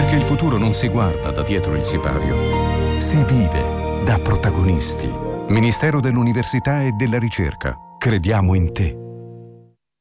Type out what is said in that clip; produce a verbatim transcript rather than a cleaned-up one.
Perché il futuro non si guarda da dietro il sipario, si vive da protagonisti. Ministero dell'Università e della Ricerca. Crediamo in te.